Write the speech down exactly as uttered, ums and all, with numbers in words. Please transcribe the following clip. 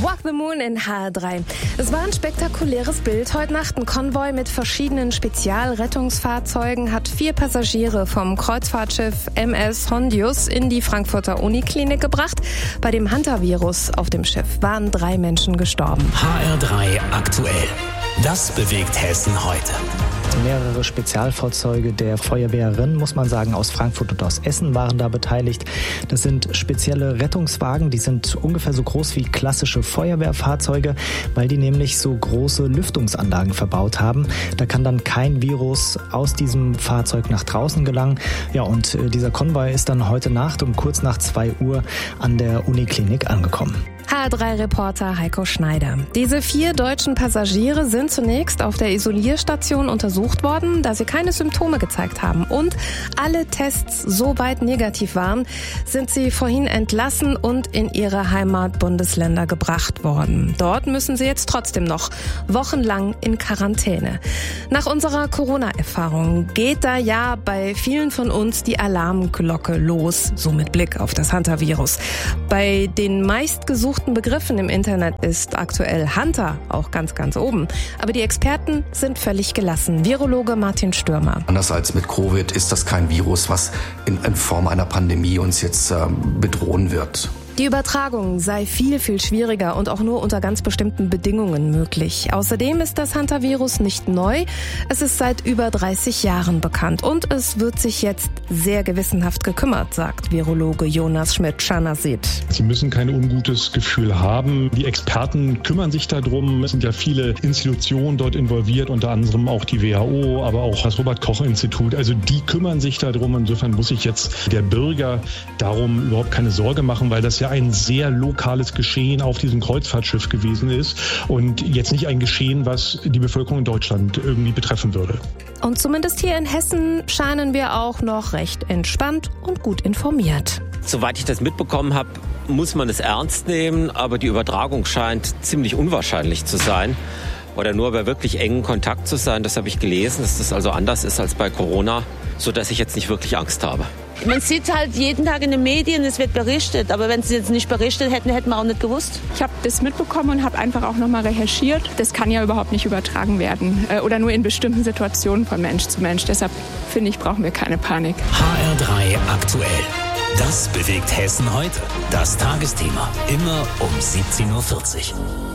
Walk the Moon in H R drei. Es war ein spektakuläres Bild heute Nacht. Ein Konvoi mit verschiedenen Spezialrettungsfahrzeugen hat vier Passagiere vom Kreuzfahrtschiff M S Hondius in die Frankfurter Uniklinik gebracht. Bei dem Hantavirus auf dem Schiff waren drei Menschen gestorben. H R drei aktuell. Das bewegt Hessen heute. Mehrere Spezialfahrzeuge der Feuerwehren, muss man sagen, aus Frankfurt und aus Essen waren da beteiligt. Das sind spezielle Rettungswagen, die sind ungefähr so groß wie klassische Feuerwehrfahrzeuge, weil die nämlich so große Lüftungsanlagen verbaut haben. Da kann dann kein Virus aus diesem Fahrzeug nach draußen gelangen. Ja, und dieser Konvoi ist dann heute Nacht um kurz nach zwei Uhr an der Uniklinik angekommen. H R drei Reporter Heiko Schneider. Diese vier deutschen Passagiere sind zunächst auf der Isolierstation untersucht worden, da sie keine Symptome gezeigt haben. Und alle Tests so weit negativ waren, sind sie vorhin entlassen und in ihre Heimatbundesländer gebracht worden. Dort müssen sie jetzt trotzdem noch wochenlang in Quarantäne. Nach unserer Corona-Erfahrung geht da ja bei vielen von uns die Alarmglocke los, so mit Blick auf das Hantavirus. Bei den meistgesuchten Begriffen im Internet ist aktuell Hunter auch ganz, ganz oben. Aber die Experten sind völlig gelassen. Virologe Martin Stürmer. Anders als mit Covid ist das kein Virus, was in, in Form einer Pandemie uns jetzt äh, bedrohen wird. Die Übertragung sei viel, viel schwieriger und auch nur unter ganz bestimmten Bedingungen möglich. Außerdem ist das Hantavirus nicht neu. Es ist seit über dreißig Jahren bekannt und es wird sich jetzt sehr gewissenhaft gekümmert, sagt Virologe Jonas Schmidt-Schanasit. Sie müssen kein ungutes Gefühl haben. Die Experten kümmern sich darum. Es sind ja viele Institutionen dort involviert, unter anderem auch die W H O, aber auch das Robert-Koch-Institut. Also die kümmern sich darum. Insofern muss sich jetzt der Bürger darum überhaupt keine Sorge machen, weil das ja ein sehr lokales Geschehen auf diesem Kreuzfahrtschiff gewesen ist und jetzt nicht ein Geschehen, was die Bevölkerung in Deutschland irgendwie betreffen würde. Und zumindest hier in Hessen scheinen wir auch noch recht entspannt und gut informiert. Soweit ich das mitbekommen habe, muss man es ernst nehmen, aber die Übertragung scheint ziemlich unwahrscheinlich zu sein. Oder nur bei wirklich engen Kontakt zu sein, das habe ich gelesen, dass das also anders ist als bei Corona, sodass ich jetzt nicht wirklich Angst habe. Man sieht halt jeden Tag in den Medien, es wird berichtet. Aber wenn sie jetzt nicht berichtet hätten, hätten wir auch nicht gewusst. Ich habe das mitbekommen und habe einfach auch nochmal recherchiert. Das kann ja überhaupt nicht übertragen werden. Oder nur in bestimmten Situationen von Mensch zu Mensch. Deshalb finde ich, brauchen wir keine Panik. H R drei aktuell. Das bewegt Hessen heute. Das Tagesthema. Immer um siebzehn Uhr vierzig.